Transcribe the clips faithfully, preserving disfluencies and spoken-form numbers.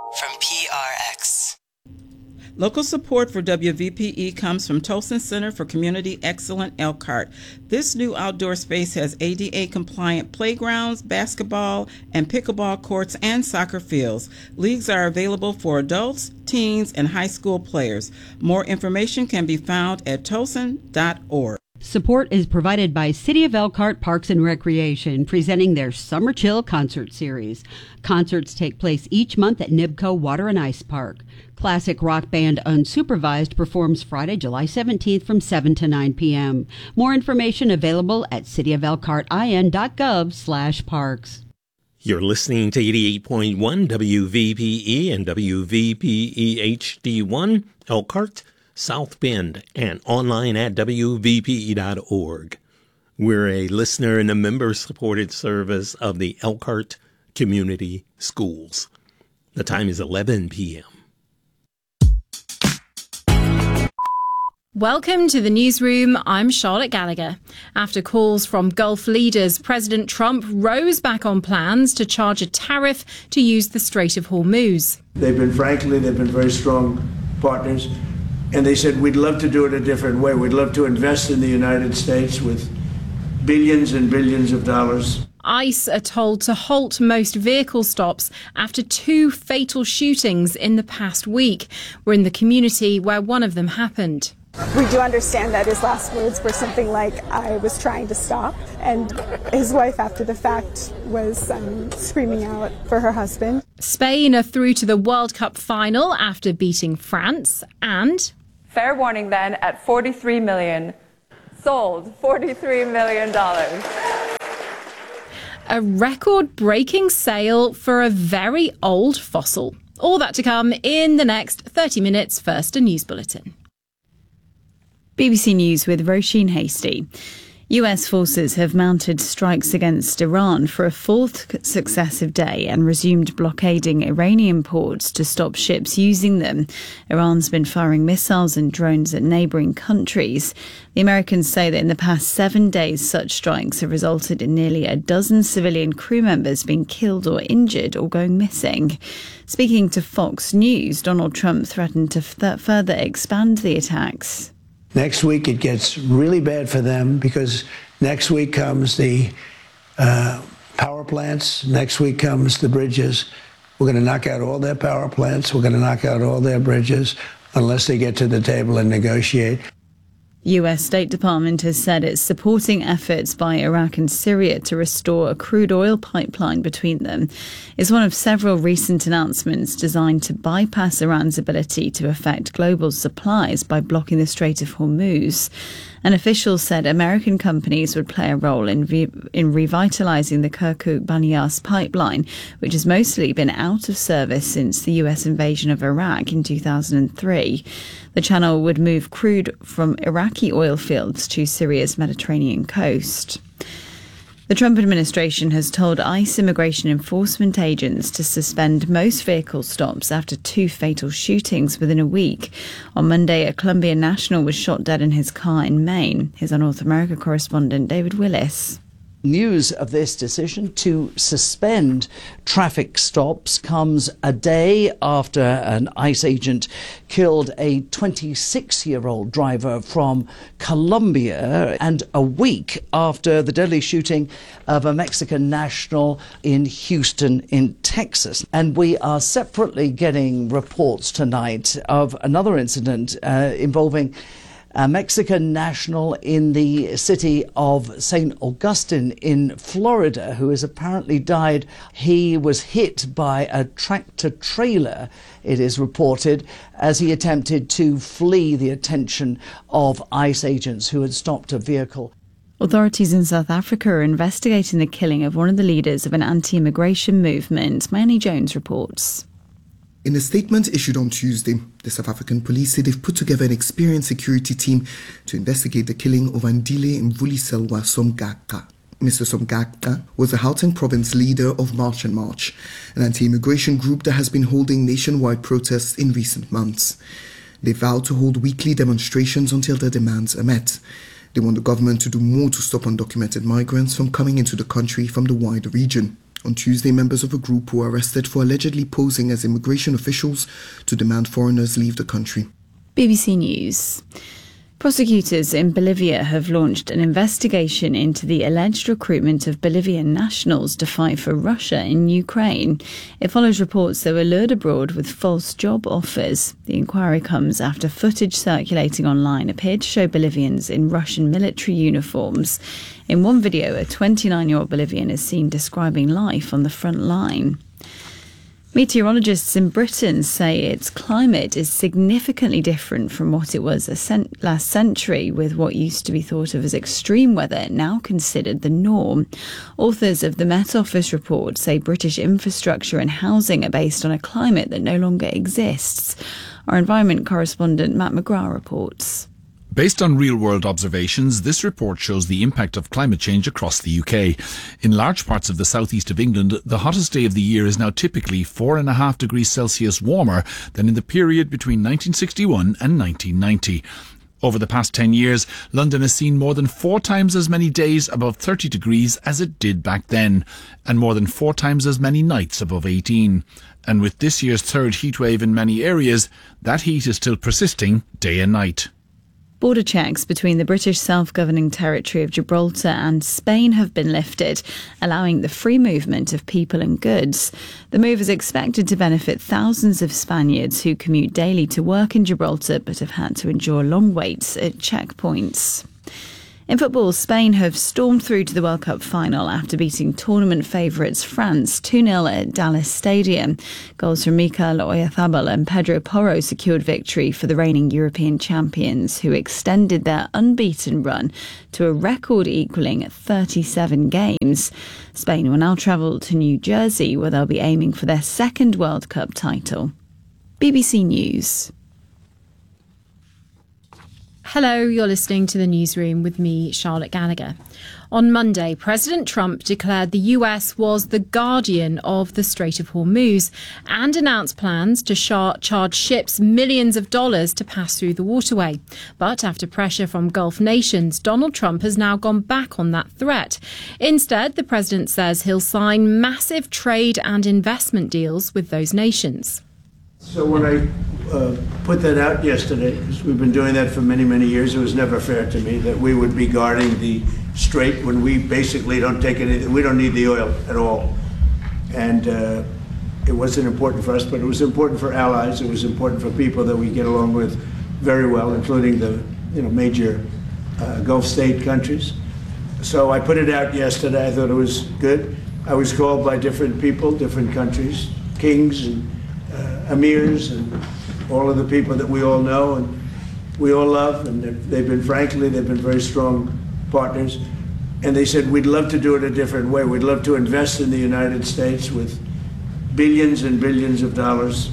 from P R X. Local support for W V P E comes from Tolson Center for Community Excellence Elkhart. This new outdoor space has A D A-compliant playgrounds, basketball and pickleball courts, and soccer fields. Leagues are available for adults, teens, and high school players. More information can be found at tolson dot org. Support is provided by City of Elkhart Parks and Recreation, presenting their Summer Chill concert series. Concerts take place each month at Nibco Water and Ice Park. Classic rock band Unsupervised performs Friday, July seventeenth from seven to nine p.m. More information available at city of elkhart I N dot gov slash parks. You're listening to eighty-eight point one W V P E and W V P E H D one, Elkhart, South Bend, and online at W V P E dot org. We're a listener and a member-supported service of the Elkhart Community Schools. The time is eleven p.m. Welcome to the newsroom. I'm Charlotte Gallagher. After calls from Gulf leaders, President Trump rose back on plans to charge a tariff to use the Strait of Hormuz. They've been, frankly, they've been very strong partners. And they said, we'd love to do it a different way. We'd love to invest in the United States with billions and billions of dollars. ICE are told to halt most vehicle stops after two fatal shootings in the past week. We're in the community where one of them happened. We do understand that his last words were something like, I was trying to stop. And his wife, after the fact, was um, screaming out for her husband. Spain are through to the World Cup final after beating France. And fair warning then, at forty-three million dollars. Sold forty-three million dollars. A record-breaking sale for a very old fossil. All that to come in the next thirty minutes. First, a news bulletin. B B C News with Roisin Hasty. U S forces have mounted strikes against Iran for a fourth successive day and resumed blockading Iranian ports to stop ships using them. Iran's been firing missiles and drones at neighbouring countries. The Americans say that in the past seven days, such strikes have resulted in nearly a dozen civilian crew members being killed or injured or going missing. Speaking to Fox News, Donald Trump threatened to f- further expand the attacks. Next week, it gets really bad for them because next week comes the uh, power plants. Next week comes the bridges. We're going to knock out all their power plants. We're going to knock out all their bridges unless they get to the table and negotiate. U S State Department has said it's supporting efforts by Iraq and Syria to restore a crude oil pipeline between them. It's one of several recent announcements designed to bypass Iran's ability to affect global supplies by blocking the Strait of Hormuz. An official said American companies would play a role in re- in revitalizing the Kirkuk-Banyas pipeline, which has mostly been out of service since the U S invasion of Iraq in two thousand three. The channel would move crude from Iraqi oil fields to Syria's Mediterranean coast. The Trump administration has told ICE immigration enforcement agents to suspend most vehicle stops after two fatal shootings within a week. On Monday, a Colombian national was shot dead in his car in Maine. Here's our North America correspondent, David Willis. News of this decision to suspend traffic stops comes a day after an ICE agent killed a twenty-six-year-old driver from Colombia and a week after the deadly shooting of a Mexican national in Houston in Texas. And we are separately getting reports tonight of another incident uh, involving a Mexican national in the city of Saint Augustine in Florida who has apparently died. He was hit by a tractor trailer, it is reported, as he attempted to flee the attention of ICE agents who had stopped a vehicle. Authorities in South Africa are investigating the killing of one of the leaders of an anti-immigration movement. Manny Jones reports. In a statement issued on Tuesday, the South African police said they've put together an experienced security team to investigate the killing of Andile Mvuliselwa Somgaka. Mister Somgaka was the Gauteng province leader of March and March, an anti-immigration group that has been holding nationwide protests in recent months. They vowed to hold weekly demonstrations until their demands are met. They want the government to do more to stop undocumented migrants from coming into the country from the wider region. On Tuesday, members of a group were arrested for allegedly posing as immigration officials to demand foreigners leave the country. B B C News. Prosecutors in Bolivia have launched an investigation into the alleged recruitment of Bolivian nationals to fight for Russia in Ukraine. It follows reports they were lured abroad with false job offers. The inquiry comes after footage circulating online appeared to show Bolivians in Russian military uniforms. In one video, a twenty-nine-year-old Bolivian is seen describing life on the front line. Meteorologists in Britain say its climate is significantly different from what it was a cent- last century, with what used to be thought of as extreme weather now considered the norm. Authors of the Met Office report say British infrastructure and housing are based on a climate that no longer exists. Our environment correspondent Matt McGrath reports. Based on real-world observations, this report shows the impact of climate change across the U K. In large parts of the southeast of England, the hottest day of the year is now typically four and a half degrees Celsius warmer than in the period between nineteen sixty-one and nineteen ninety. Over the past ten years, London has seen more than four times as many days above thirty degrees as it did back then, and more than four times as many nights above eighteen. And with this year's third heatwave in many areas, that heat is still persisting day and night. Border checks between the British self-governing territory of Gibraltar and Spain have been lifted, allowing the free movement of people and goods. The move is expected to benefit thousands of Spaniards who commute daily to work in Gibraltar but have had to endure long waits at checkpoints. In football, Spain have stormed through to the World Cup final after beating tournament favourites France two nil at Dallas Stadium. Goals from Mikel Oyarzabal and Pedro Porro secured victory for the reigning European champions, who extended their unbeaten run to a record equalling thirty-seven games. Spain will now travel to New Jersey, where they'll be aiming for their second World Cup title. B B C News. Hello, you're listening to the Newsroom with me, Charlotte Gallagher. On Monday, President Trump declared the U S was the guardian of the Strait of Hormuz and announced plans to char- charge ships millions of dollars to pass through the waterway. But after pressure from Gulf nations, Donald Trump has now gone back on that threat. Instead, the president says he'll sign massive trade and investment deals with those nations. So when I uh, put that out yesterday, because we've been doing that for many, many years, it was never fair to me that we would be guarding the strait when we basically don't take anything, we don't need the oil at all. And uh, it wasn't important for us, but it was important for allies. It was important for people that we get along with very well, including the you know major uh, Gulf state countries. So I put it out yesterday. I thought it was good. I was called by different people, different countries, kings and Uh, emirs and all of the people that we all know and we all love, and they've been, frankly, they've been very strong partners. And they said, we'd love to do it a different way. We'd love to invest in the United States with billions and billions of dollars.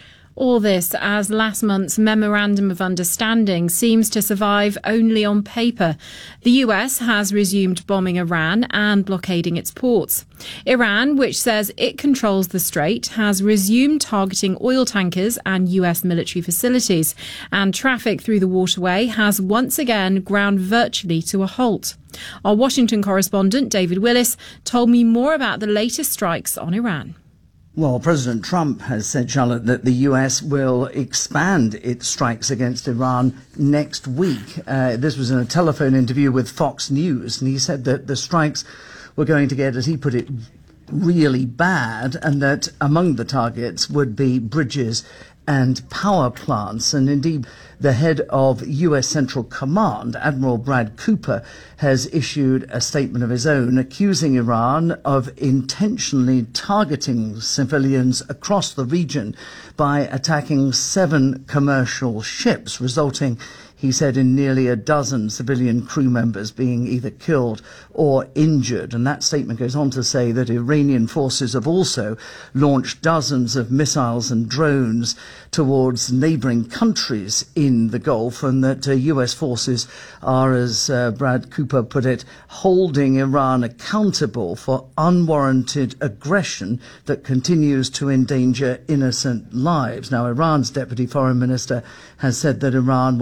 All this as last month's Memorandum of Understanding seems to survive only on paper. The U S has resumed bombing Iran and blockading its ports. Iran, which says it controls the strait, has resumed targeting oil tankers and U S military facilities, and traffic through the waterway has once again ground virtually to a halt. Our Washington correspondent, David Willis, told me more about the latest strikes on Iran. Well, President Trump has said, Charlotte, that the U S will expand its strikes against Iran next week. Uh, this was in a telephone interview with Fox News, and he said that the strikes were going to get, as he put it, really bad, and that among the targets would be bridges and power plants. And indeed, the head of U S Central Command, Admiral Brad Cooper, has issued a statement of his own accusing Iran of intentionally targeting civilians across the region by attacking seven commercial ships, resulting, he said, in nearly a dozen civilian crew members being either killed or injured. And that statement goes on to say that Iranian forces have also launched dozens of missiles and drones towards neighbouring countries in the Gulf, and that uh, U S forces are, as uh, Brad Cooper put it, holding Iran accountable for unwarranted aggression that continues to endanger innocent lives. Now, Iran's Deputy Foreign Minister has said that Iran will exercise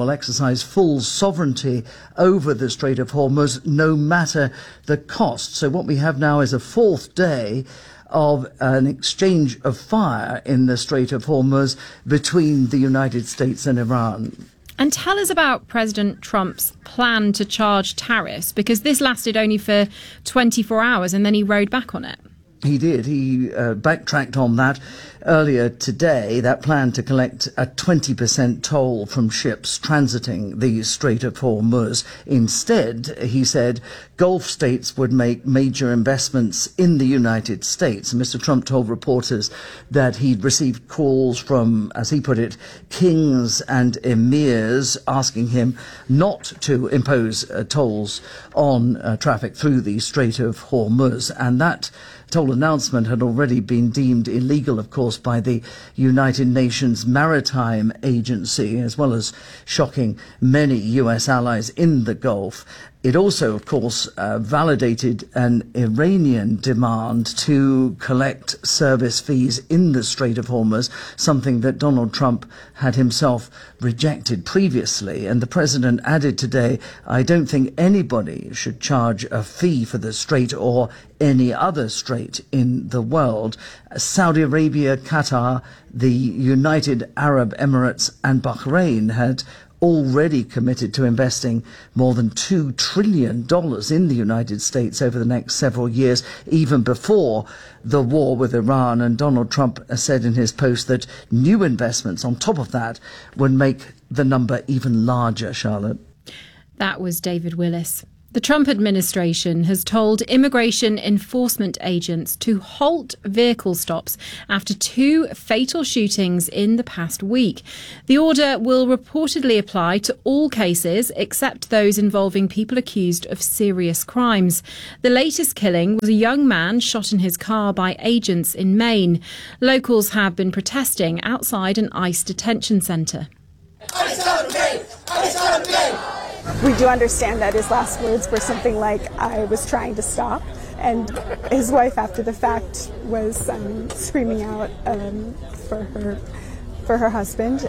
exercise full sovereignty over the Strait of Hormuz, no matter the cost. So what we have now is a fourth day of an exchange of fire in the Strait of Hormuz between the United States and Iran. And tell us about President Trump's plan to charge tariffs, because this lasted only for twenty-four hours and then he rode back on it. He did. He uh, backtracked on that earlier today, that plan to collect a twenty percent toll from ships transiting the Strait of Hormuz. Instead, he said, Gulf states would make major investments in the United States. Mister Trump told reporters that he'd received calls from, as he put it, kings and emirs asking him not to impose uh, tolls on uh, traffic through the Strait of Hormuz. And that toll announcement had already been deemed illegal, of course, by the United Nations Maritime Agency, as well as shocking many U S allies in the Gulf. It also, of course, uh, validated an Iranian demand to collect service fees in the Strait of Hormuz, something that Donald Trump had himself rejected previously. And the president added today, I don't think anybody should charge a fee for the strait or any other strait in the world. Saudi Arabia, Qatar, the United Arab Emirates and Bahrain had already committed to investing more than two trillion dollars in the United States over the next several years, even before the war with Iran. And Donald Trump said in his post that new investments on top of that would make the number even larger, Charlotte. That was David Willis. The Trump administration has told immigration enforcement agents to halt vehicle stops after two fatal shootings in the past week. The order will reportedly apply to all cases except those involving people accused of serious crimes. The latest killing was a young man shot in his car by agents in Maine. Locals have been protesting outside an ICE detention centre. We do understand that his last words were something like, I was trying to stop. And his wife, after the fact, was um, screaming out um, for her, for her husband.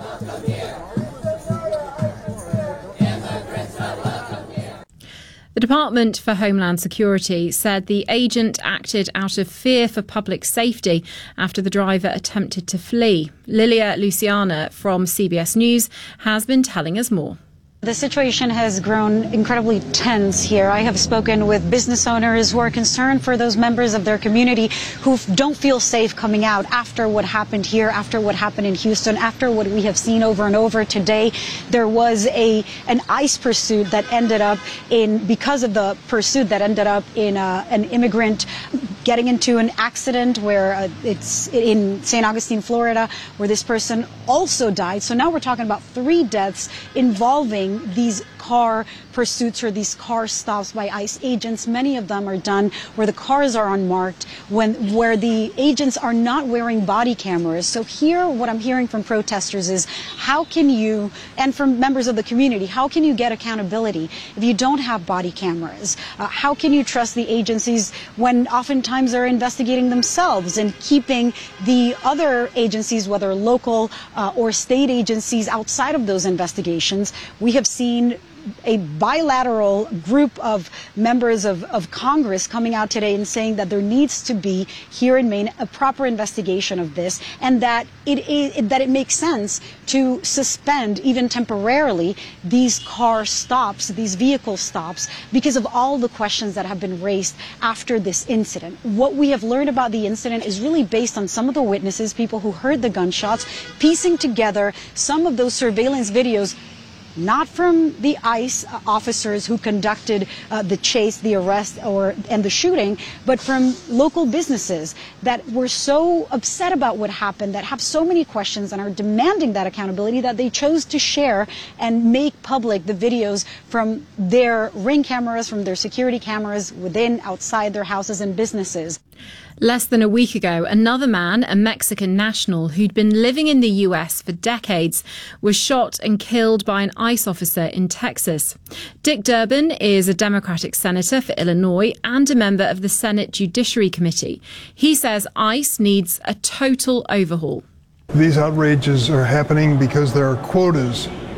The Department for Homeland Security said the agent acted out of fear for public safety after the driver attempted to flee. Lilia Luciana from C B S News has been telling us more. The situation has grown incredibly tense here. I have spoken with business owners who are concerned for those members of their community who don't feel safe coming out after what happened here, after what happened in Houston, after what we have seen over and over today. There was a an ICE pursuit that ended up in, because of the pursuit that ended up in uh, an immigrant getting into an accident where uh, it's in Saint Augustine, Florida, where this person also died. So now we're talking about three deaths involving these car pursuits or these car stops by ICE agents. Many of them are done where the cars are unmarked, when where the agents are not wearing body cameras. So here, what I'm hearing from protesters is, how can you, and from members of the community, how can you get accountability if you don't have body cameras? Uh, how can you trust the agencies when oftentimes they're investigating themselves and keeping the other agencies, whether local uh, or state agencies, outside of those investigations? We have seen a bilateral group of members of, of Congress coming out today and saying that there needs to be here in Maine a proper investigation of this, and that it, it that it makes sense to suspend even temporarily these car stops, these vehicle stops, because of all the questions that have been raised after this incident. What we have learned about the incident is really based on some of the witnesses, people who heard the gunshots, piecing together some of those surveillance videos, not from the ICE officers who conducted uh, the chase, the arrest, or and the shooting, but from local businesses that were so upset about what happened, that have so many questions and are demanding that accountability, that they chose to share and make public the videos from their Ring cameras, from their security cameras within, outside their houses and businesses. Less than a week ago, another man, a Mexican national who'd been living in the U S for decades, was shot and killed by an ICE officer in Texas. Dick Durbin is a Democratic senator for Illinois and a member of the Senate Judiciary Committee. He says ICE needs a total overhaul. These outrages are happening because there are quotas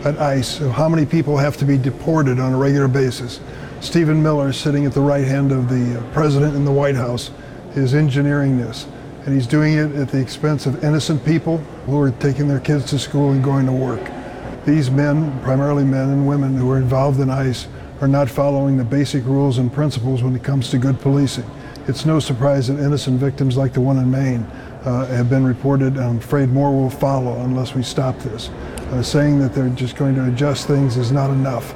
at ICE of how many people have to be deported on a regular basis. Stephen Miller, sitting at the right hand of the president in the White House, is engineering this. And he's doing it at the expense of innocent people who are taking their kids to school and going to work. These men, primarily men and women who are involved in ICE, are not following the basic rules and principles when it comes to good policing. It's no surprise that innocent victims like the one in Maine uh, have been reported, and I'm afraid more will follow unless we stop this. Uh, saying that they're just going to adjust things is not enough.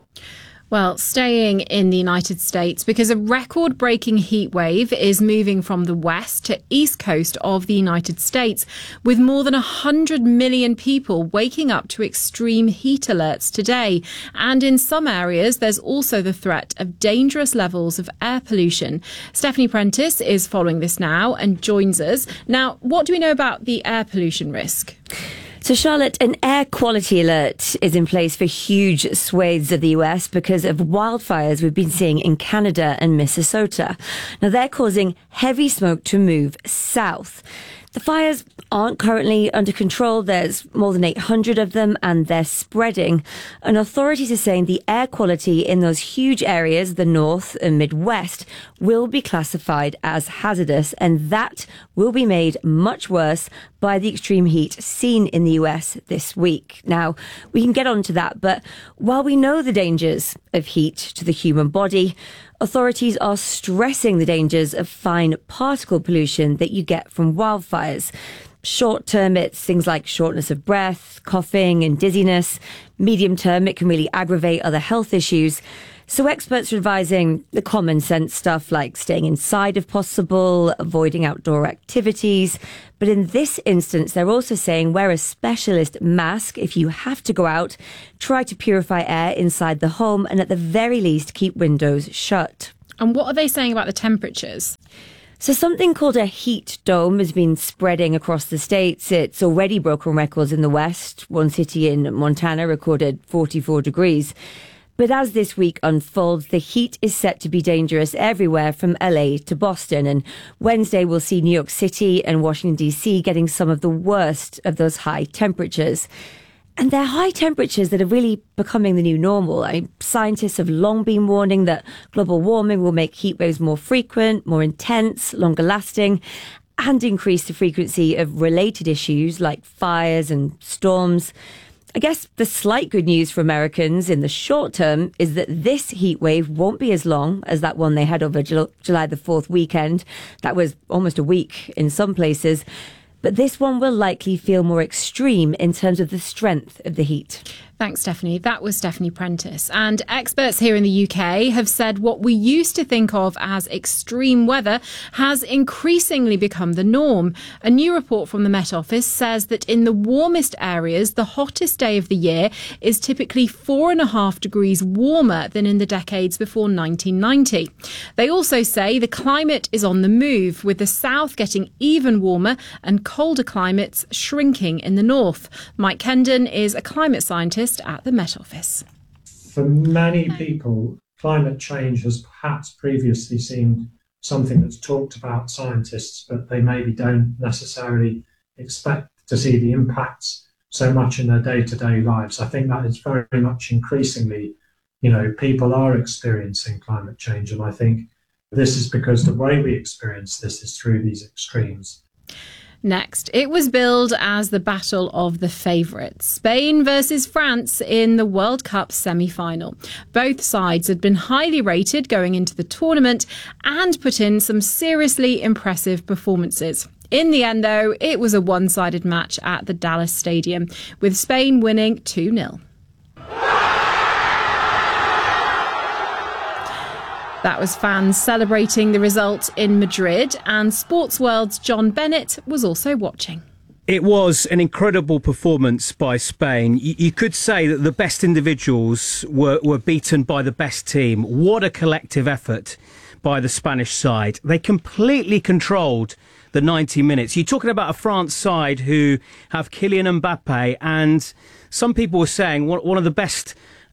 Well, staying in the United States, because a record-breaking heat wave is moving from the west to east coast of the United States, with more than one hundred million people waking up to extreme heat alerts today. And in some areas, there's also the threat of dangerous levels of air pollution. Stephanie Prentice is following this now and joins us. Now, what do we know about the air pollution risk? So, Charlotte, an air quality alert is in place for huge swathes of the U S because of wildfires we've been seeing in Canada and Minnesota. Now, they're causing heavy smoke to move south. The fires aren't currently under control. There's more than eight hundred of them and they're spreading. And authorities are saying the air quality in those huge areas, the north and Midwest, will be classified as hazardous, and that will be made much worse by the extreme heat seen in the U S this week. Now, we can get on to that, but while we know the dangers of heat to the human body, authorities are stressing the dangers of fine particle pollution that you get from wildfires. Short term, it's things like shortness of breath, coughing and dizziness. Medium term, it can really aggravate other health issues. So experts are advising the common sense stuff like staying inside if possible, avoiding outdoor activities. But in this instance, they're also saying wear a specialist mask if you have to go out, try to purify air inside the home, and at the very least, keep windows shut. And what are they saying about the temperatures? So something called a heat dome has been spreading across the states. It's already broken records in the West. One city in Montana recorded forty-four degrees. But as this week unfolds, the heat is set to be dangerous everywhere from L A to Boston. And Wednesday, we'll see New York City and Washington, D C getting some of the worst of those high temperatures. And they're high temperatures that are really becoming the new normal. I mean, scientists have long been warning that global warming will make heat waves more frequent, more intense, longer lasting, and increase the frequency of related issues like fires and storms. I guess the slight good news for Americans in the short term is that this heat wave won't be as long as that one they had over July the fourth weekend. That was almost a week in some places. But this one will likely feel more extreme in terms of the strength of the heat. Thanks, Stephanie. That was Stephanie Prentice. And experts here in the U K have said what we used to think of as extreme weather has increasingly become the norm. A new report from the Met Office says that in the warmest areas, the hottest day of the year is typically four and a half degrees warmer than in the decades before nineteen ninety. They also say the climate is on the move, with the south getting even warmer and colder climates shrinking in the north. Mike Kendon is a climate scientist at the Met Office. For many people, climate change has perhaps previously seemed something that's talked about scientists, but they maybe don't necessarily expect to see the impacts so much in their day-to-day lives. I think that is very much increasingly, you know, people are experiencing climate change, and I think this is because the way we experience this is through these extremes. Next, it was billed as the battle of the favourites, Spain versus France in the World Cup semi-final. Both sides had been highly rated going into the tournament and put in some seriously impressive performances. In the end, though, it was a one-sided match at the Dallas Stadium, with Spain winning two nil. That was fans celebrating the result in Madrid, and Sports World's John Bennett was also watching. It was an incredible performance by Spain. You, you could say that the best individuals were, were beaten by the best team. What a collective effort by the Spanish side. They completely controlled the ninety minutes. You're talking about a France side who have Kylian Mbappe, and some people were saying one, one of the best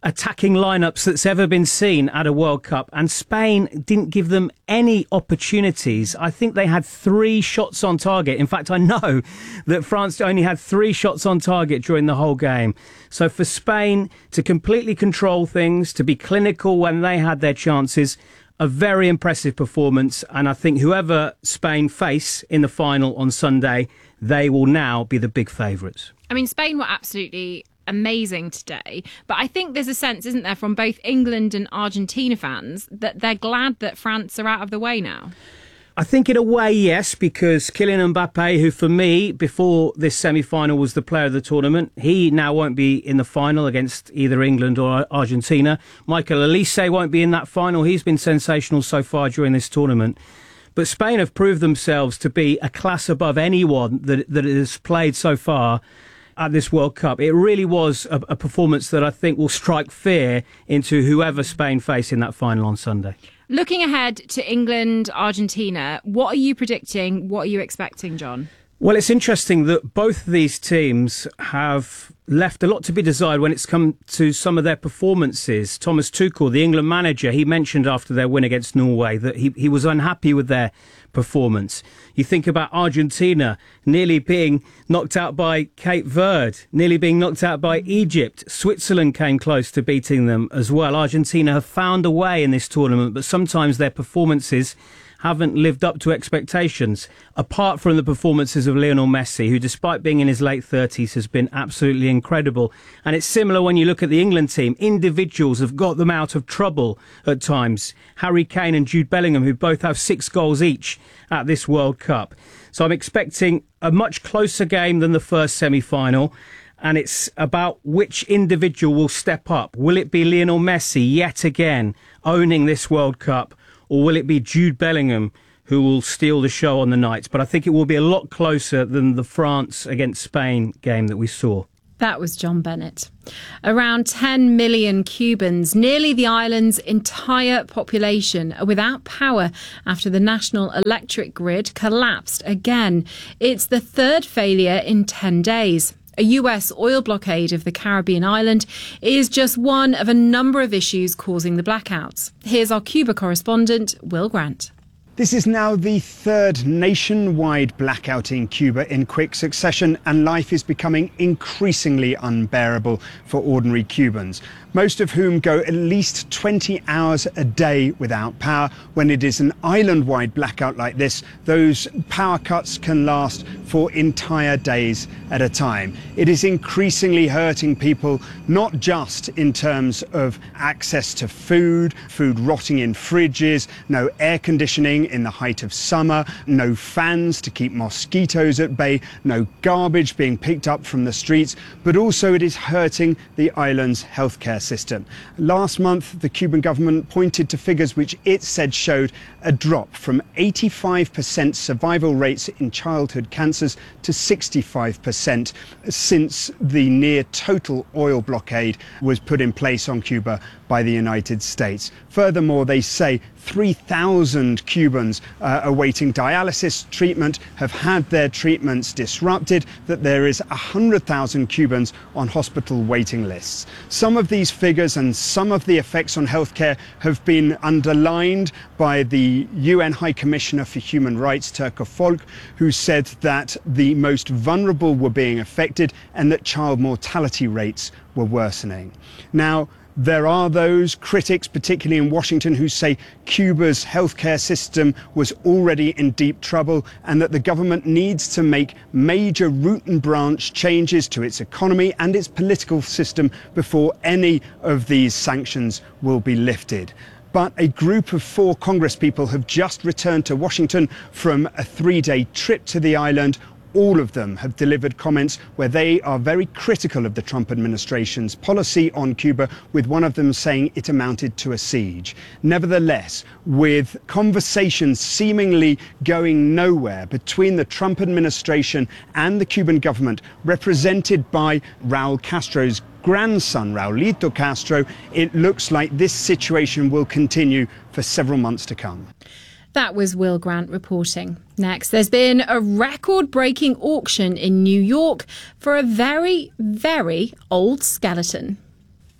attacking lineups that's ever been seen at a World Cup, and Spain didn't give them any opportunities. I think they had three shots on target. In fact, I know that France only had three shots on target during the whole game. So for Spain to completely control things, to be clinical when they had their chances, a very impressive performance. And I think whoever Spain face in the final on Sunday, they will now be the big favourites. I mean, Spain were absolutely amazing today, but I think there's a sense, isn't there, from both England and Argentina fans that they're glad that France are out of the way now. I think in a way, yes, because Kylian Mbappe, who for me, before this semi-final, was the player of the tournament, he now won't be in the final against either England or Argentina. Michael Olise won't be in that final. He's been sensational so far during this tournament. But Spain have proved themselves to be a class above anyone that, that has played so far at this World Cup. It really was a, a performance that I think will strike fear into whoever Spain face in that final on Sunday. Looking ahead to England, Argentina, what are you predicting? What are you expecting, John? Well, it's interesting that both of these teams have left a lot to be desired when it's come to some of their performances. Thomas Tuchel, the England manager, he mentioned after their win against Norway that he, he was unhappy with their performance. You think about Argentina nearly being knocked out by Cape Verde, nearly being knocked out by Egypt. Switzerland came close to beating them as well. Argentina have found a way in this tournament, but sometimes their performances haven't lived up to expectations, apart from the performances of Lionel Messi, who, despite being in his late thirties, has been absolutely incredible. And it's similar when you look at the England team. Individuals have got them out of trouble at times. Harry Kane and Jude Bellingham, who both have six goals each at this World Cup. So I'm expecting a much closer game than the first semi-final. And it's about which individual will step up. Will it be Lionel Messi yet again owning this World Cup? Or will it be Jude Bellingham who will steal the show on the night? But I think it will be a lot closer than the France against Spain game that we saw. That was John Bennett. Around ten million Cubans, nearly the island's entire population, are without power after the national electric grid collapsed again. It's the third failure in ten days. A U S oil blockade of the Caribbean island is just one of a number of issues causing the blackouts. Here's our Cuba correspondent, Will Grant. This is now the third nationwide blackout in Cuba in quick succession, and life is becoming increasingly unbearable for ordinary Cubans, most of whom go at least twenty hours a day without power. When it is an island-wide blackout like this, those power cuts can last for entire days at a time. It is increasingly hurting people, not just in terms of access to food, food rotting in fridges, no air conditioning in the height of summer, no fans to keep mosquitoes at bay, no garbage being picked up from the streets, but also it is hurting the island's healthcare system. Last month, the Cuban government pointed to figures which it said showed a drop from eighty-five percent survival rates in childhood cancers to sixty-five percent since the near total oil blockade was put in place on Cuba by the United States. Furthermore, they say three thousand Cubans uh, awaiting dialysis treatment have had their treatments disrupted, that there is one hundred thousand Cubans on hospital waiting lists. Some of these figures and some of the effects on healthcare have been underlined by the U N High Commissioner for Human Rights, Turco Folk, who said that the most vulnerable were being affected and that child mortality rates were worsening. Now, there are those critics, particularly in Washington, who say Cuba's healthcare system was already in deep trouble and that the government needs to make major root and branch changes to its economy and its political system before any of these sanctions will be lifted. But a group of four congresspeople have just returned to Washington from a three-day trip to the island. All of them have delivered comments where they are very critical of the Trump administration's policy on Cuba, with one of them saying it amounted to a siege. Nevertheless, with conversations seemingly going nowhere between the Trump administration and the Cuban government, represented by Raul Castro's grandson, Raulito Castro, it looks like this situation will continue for several months to come. That was Will Grant reporting. Next, there's been a record-breaking auction in New York for a very, very old skeleton.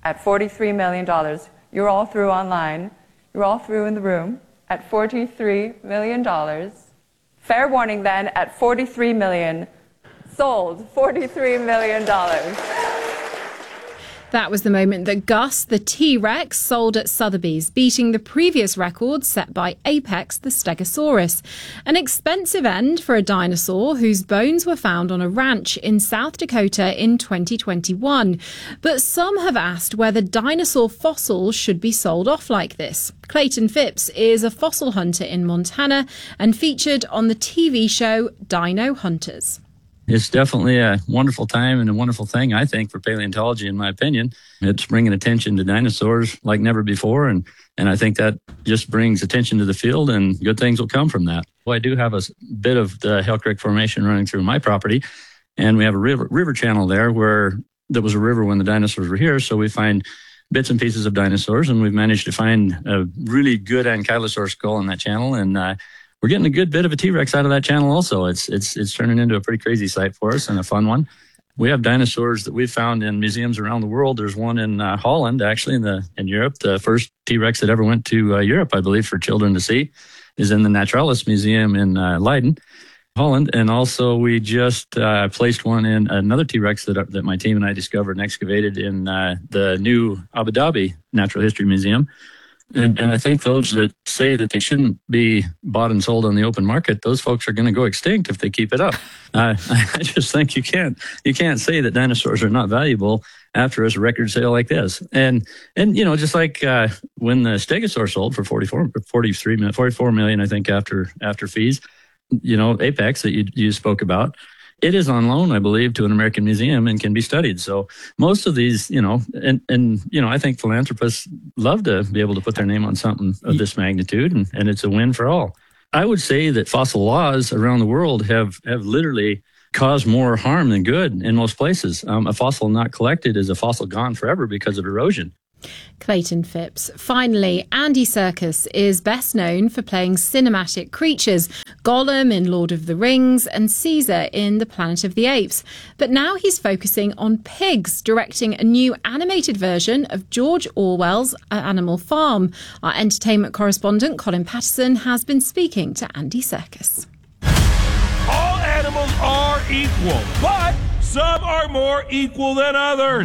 at forty-three million dollars. You're all through online. You're all through in the room at forty-three million dollars. Fair warning then, at forty-three million dollars. Sold, forty-three million dollars. That was the moment that Gus, the T-Rex, sold at Sotheby's, beating the previous record set by Apex, the Stegosaurus. An expensive end for a dinosaur whose bones were found on a ranch in South Dakota in twenty twenty-one. But some have asked whether dinosaur fossils should be sold off like this. Clayton Phipps is a fossil hunter in Montana and featured on the T V show Dino Hunters. It's definitely a wonderful time and a wonderful thing, I think, for paleontology, in my opinion. It's bringing attention to dinosaurs like never before, and, and I think that just brings attention to the field, and good things will come from that. Well, I do have a bit of the Hell Creek Formation running through my property, and we have a river, river channel there where there was a river when the dinosaurs were here, so we find bits and pieces of dinosaurs, and we've managed to find a really good ankylosaur skull in that channel, and uh, we're getting a good bit of a T-Rex out of that channel also. It's it's it's turning into a pretty crazy sight for us and a fun one. We have dinosaurs that we've found in museums around the world. There's one in uh, Holland, actually, in the in Europe. The first T-Rex that ever went to uh, Europe, I believe, for children to see, is in the Naturalis Museum in uh, Leiden, Holland. And also we just uh, placed one in another T-Rex that, that my team and I discovered and excavated in uh, the new Abu Dhabi Natural History Museum. And, and I think those that say that they shouldn't be bought and sold on the open market, those folks are going to go extinct if they keep it up. Uh, I just think you can't you can't say that dinosaurs are not valuable after a record sale like this. And and you know, just like uh, when the Stegosaur sold for forty-four, forty-three, forty-four million, I think after after fees. You know, Apex that you you spoke about. It is on loan, I believe, to an American museum and can be studied. So most of these, you know, and, and you know, I think philanthropists love to be able to put their name on something of this magnitude, and, and it's a win for all. I would say that fossil laws around the world have, have literally caused more harm than good in most places. Um, a fossil not collected is a fossil gone forever because of erosion. Clayton Phipps. Finally, Andy Serkis is best known for playing cinematic creatures, Gollum in Lord of the Rings and Caesar in The Planet of the Apes. But now he's focusing on pigs, directing a new animated version of George Orwell's Animal Farm. Our entertainment correspondent Colin Patterson has been speaking to Andy Serkis. All animals are equal, but some are more equal than others.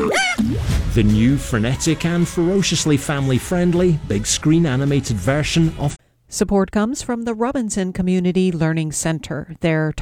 The new frenetic and ferociously family-friendly big screen animated version of Support comes from the Robinson Community Learning Center. Their